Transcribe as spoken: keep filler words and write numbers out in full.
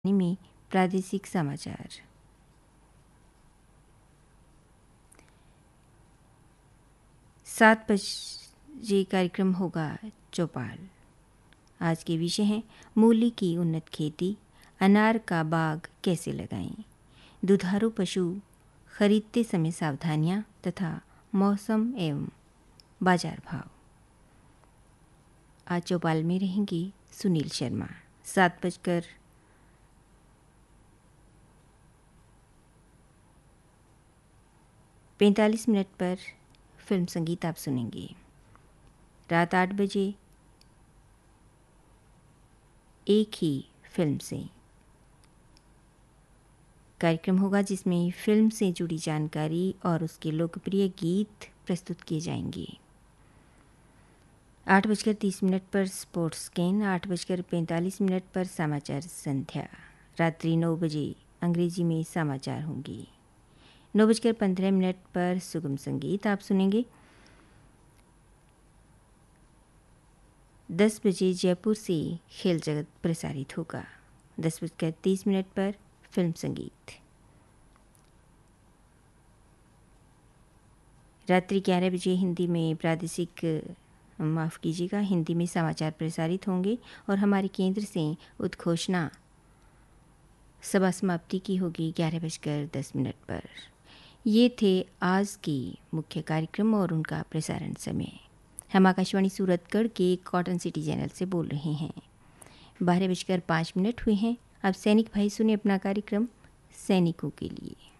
में प्रादेशिक समाचार। सात बजे कार्यक्रम होगा चौपाल। आज के विषय हैं मूली की उन्नत खेती, अनार का बाग कैसे लगाएं, दुधारू पशु खरीदते समय सावधानियां तथा मौसम एवं बाजार भाव। आज चौपाल में रहेंगे सुनील शर्मा। सात बजकर पैंतालीस मिनट पर फिल्म संगीत आप सुनेंगे। रात आठ बजे एक ही फिल्म से कार्यक्रम होगा जिसमें फिल्म से जुड़ी जानकारी और उसके लोकप्रिय गीत प्रस्तुत किए जाएंगे। आठ बजकर तीस मिनट पर स्पोर्ट्स स्कैन, आठ बजकर पैंतालीस मिनट पर समाचार संध्या। रात्रि नौ बजे अंग्रेजी में समाचार होंगे। नौ बजकर पंद्रह मिनट पर सुगम संगीत आप सुनेंगे। दस बजे जयपुर से खेल जगत प्रसारित होगा। दस बजकर तीस मिनट पर फिल्म संगीत। रात्रि ग्यारह बजे हिंदी में प्रादेशिक माफ़ कीजिएगा हिंदी में समाचार प्रसारित होंगे और हमारे केंद्र से उद्घोषणा सभा समाप्ति की होगी ग्यारह बजकर दस मिनट पर। ये थे आज के मुख्य कार्यक्रम और उनका प्रसारण समय। हम आकाशवाणी सूरतगढ़ के कॉटन सिटी चैनल से बोल रहे हैं। बारह बजकर पाँच मिनट हुए हैं। अब सैनिक भाई सुने अपना कार्यक्रम सैनिकों के लिए।